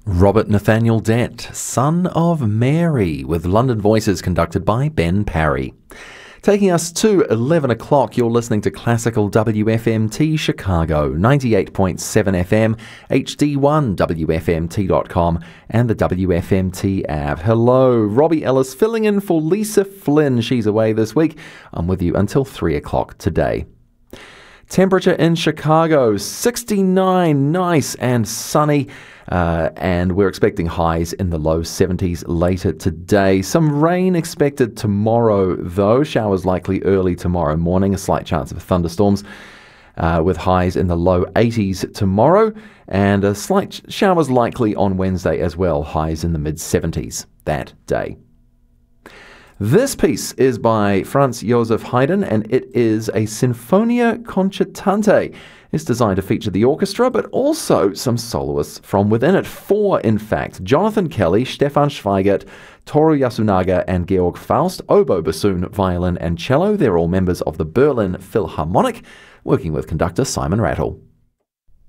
Robert Nathaniel Dett, Son of Mary, with London Voices conducted by Ben Parry. Taking us to 11 o'clock, you're listening to Classical WFMT Chicago, 98.7 FM, HD1, WFMT.com, and the WFMT app. Hello, Robbie Ellis filling in for Lisa Flynn. She's away this week. I'm with you until 3 o'clock today. Temperature in Chicago, 69, nice and sunny. And we're expecting highs in the low 70s later today. Some rain expected tomorrow, though. Showers likely early tomorrow morning. A slight chance of thunderstorms with highs in the low 80s tomorrow. And a slight showers likely on Wednesday as well. Highs in the mid-70s that day. This piece is by Franz Josef Haydn, and it is a Sinfonia Concertante. It's designed to feature the orchestra, but also some soloists from within it. 4, in fact. Jonathan Kelly, Stefan Schweigert, Toru Yasunaga, and Georg Faust, oboe, bassoon, violin, and cello. They're all members of the Berlin Philharmonic, working with conductor Simon Rattle.